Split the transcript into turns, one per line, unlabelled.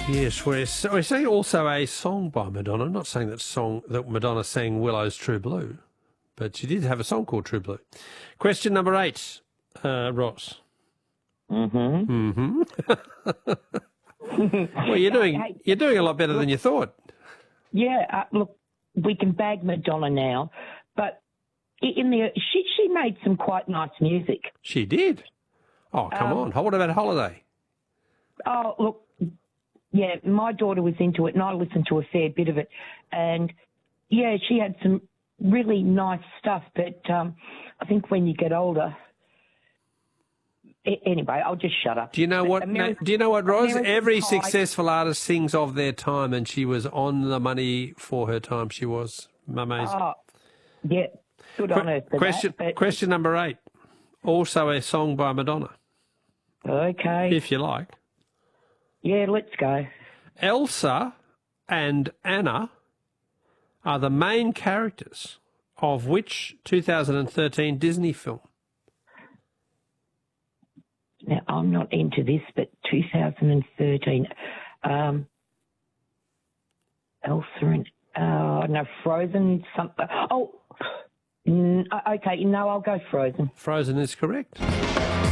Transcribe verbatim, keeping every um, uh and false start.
Yes, we're, we're saying also a song by Madonna. I'm not saying that song that Madonna sang Willow's True Blue, but she did have a song called True Blue. Question number eight, uh, Ross.
Mm-hmm.
Mm-hmm. Well, you're doing
Hey,
you're doing a lot better
look,
than you thought.
Yeah, uh, look, we can bag Madonna now, but in the she she made some quite nice music.
She did. Oh, come
Um,
on. What about Holiday?
Oh, look, yeah, my daughter was into it, and I listened to a fair bit of it, and yeah, she had some really nice stuff. But um, I think when you get older, anyway, I'll just shut up.
Do you know what?
American,
do you know what, Roz?
American
Every
Pie,
successful artist sings of their time, and she was on the money for her time. She was amazing.
Oh, yeah, good on her for
question,
that. But,
question number eight. Also a song by Madonna.
Okay.
If you like.
Yeah, let's go.
Elsa and Anna are the main characters of which two thousand thirteen Disney film?
Now, I'm not into this, but two thousand thirteen, um, Elsa and, uh, no, Frozen, something. Oh, mm, okay, no, I'll go Frozen.
Frozen is correct.